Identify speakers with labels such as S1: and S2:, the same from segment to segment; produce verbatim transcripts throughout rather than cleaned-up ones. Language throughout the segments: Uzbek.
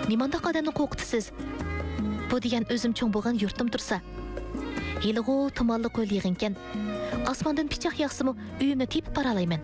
S1: Nimanda qadamni qo'rqitisiz? Bu degan o'zim cho'ng bo'lgan yurtim tursa. Yilg'u tumanli qo'l yig'inkan. Osmondan pichoq yog'simi uyimni tepib bara olayman.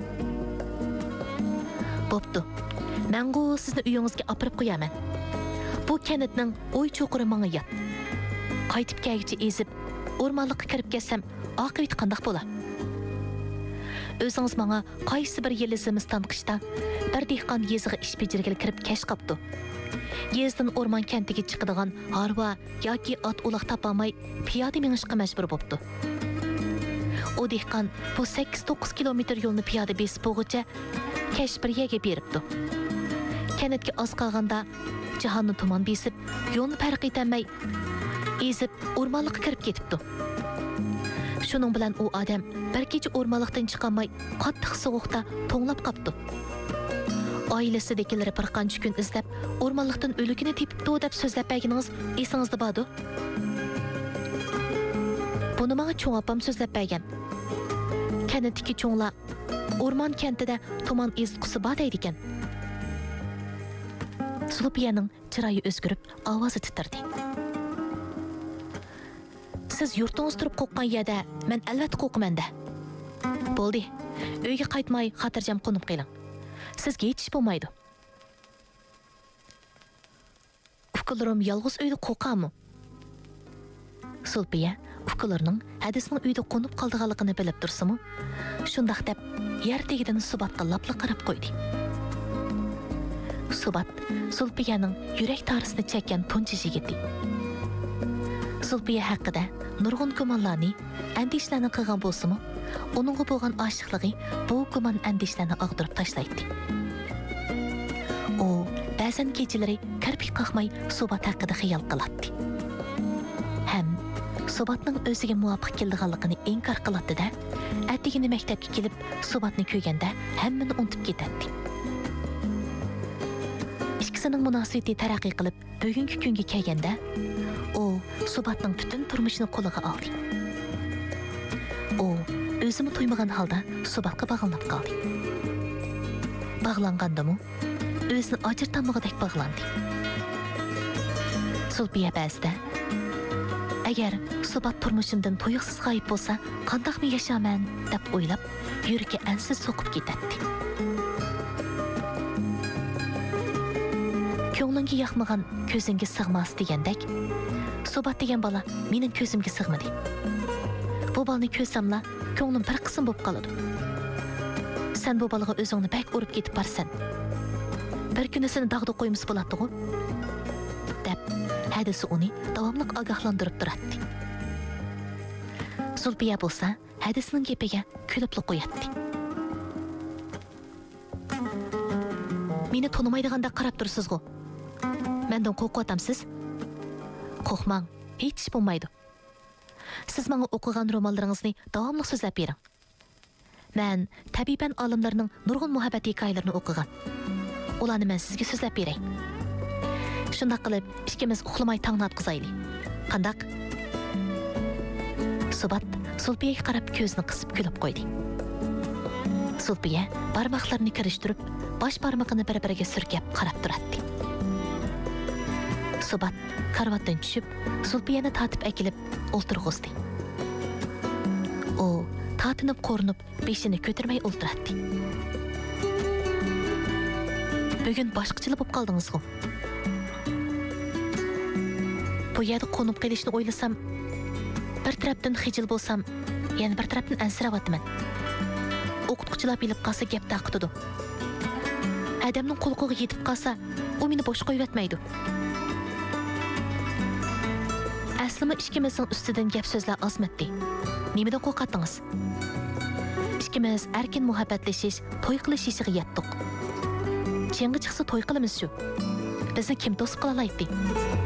S1: Bo'pti. Mengu sizni uyingizga opirib qo'yaman. Bu kanitning o'y cho'qiri menga yot. Qaytib kelguncha ezib, o'rmonlikqa kirib kelsam, oqibati qanday bo'lar? O'zingiz menga qaysi bir yil Zimiston qishda bir dehqon yeziga ish bejirgili kirib kesh qopdi. Yezdan o'rmon kantiga chiqadigan harva yoki ot uloq topolmay piyoda minishga majbur bo'libdi. O dehqon bu sakkiz to'qqiz kilometr yo'lni piyoda besib bo'g'icha kesh bir yerga beribdi. Kanatga oz qolganda jahonni tuman besib, yo'lni farq etolmay ezib o'rmonlikqa kirib ketibdi. Shuning bilan u odam bir kecha o'rmonlikdan chiqolmay qattiq sovuqda to'nglab qopdi. Oilasidagilar bir qancha kun izlab o'rmonlikdan o'ligini tepibdi deb so'zlab berganingiz esingizda bordi? Buni menga cho'ng opam so'zlab bergan. Kanatdagi cho'nglar o'rmon kentida tuman ezqusi bor deydi ekan. Sulpiyaning chiroyi o'zgarib, ovozi titradi. Siz yurtingiz turib qo'rqqan yerda, men albatta qo'rqaman-da. Bo'ldi. Uyga qaytmay xotirjam qo'nib qo'ying. Sizga hech ish bo'lmaydi. Ukalarim yolg'iz uyda qo'rqami? Sulpiya ukalarining hadisning uyda qo'nib qolganligini bilib tursimi, shundaq deb yer tagidan Subatga lapli qarab qo'ydi. Subat Sulpiyaning yurak tarisini chekkan tunchi yigiti. Sulpiya haqida nurg'un gumonlarni, andishlarni qilgan bo'lsa-mu, uningga bo'lgan oshiqligi bu gumon andishlarni og'dirib tashlaydi. U ba'zan kechalari kirpik qaqmay Subat haqida xiyol qiladi. Ham Subatning o'ziga muvofiq kelganligini inkor qiladi-da, atigini maktabga kelib Subatni ko'rganda hammani unutib ketadi. Ikkisining munosabati taraqqiy qilib, bugungi kunga kelganda, u Subatning butun turmushini qo'liga oldi. U o'zini to'ymagan holda Subatga bog'lanib qoldi. Bog'langandimi, o'zini ajirtamog'idek bog'landi. Sulpiya ba'zida agar Subat turmushimdan to'yiqsiz g'oyib bo'lsa, qandoqmi yashaman deb o'ylab, yuragi ansiz so'qib ketadi. Ko'nglingga yoqmagan ko'zingga sig'mas degandek, Subat degan bola mening ko'zimga sig'madi. Bu bolani ko'rsamla, ko'nglim bir qism bo'lib qoladi. Sen bu bolaga o'zingni bak urib ketib barsan. Bir kuni seni dog'da qo'yimiz bo'ladi-ku, deb hadisi uni davomli ogohlantirib turadi. Sulpiya bo'lsa, hadisning gapiga kulib qo'yadi. Meni tonimaydiganda qarab tursiz-ku. Mendan qo'rqatamsiz? Qo'rqmang, hech ish bo'lmaydi. Siz menga o'qigan romanlaringizni davomli so'zlab bering. Men tabiban olimlarning nurg'un muhabbat hikoyalarini o'qigan. Ularni men sizga so'zlab beray. Shunday qilib, ikkimiz uxlamay tongni otqizaylik. Qandaq? Subat Sulpiyaga qarab ko'zini qisib kulib qo'ydi. Sulpiya barmoqlarini kirishtirib, bosh barmog'ini bir-biriga surkab qarab turadi. Subat karvatdan tushib, Sulpiyani tatib akilib o'ltirg'izdi. U tatinib ko'rinib, beshini ko'tarmay o'ltiradi. Bugun boshqachilik bo'lib qoldingiz-ku. Bu yerda qo'nib qolishni o'ylasam, bir tarafdan xijil bo'lsam, yana bir tarafdan ansirayapman. O'qituvchilar bilib qolsa gap taqitidi. Adamning qo'lqog'iga yetib qolsa, u meni bosh qo'yib Aslima ikkimizning ustidan gap so'zlar ozmatdi. Nimadan qo'rqatdingiz? Ikkimiz erkin muhabbatlashish, to'y qilish ishiga yetdik. Chengi chiqsa to'y qilamiz shu. Bizni kim to'sib qila oladi?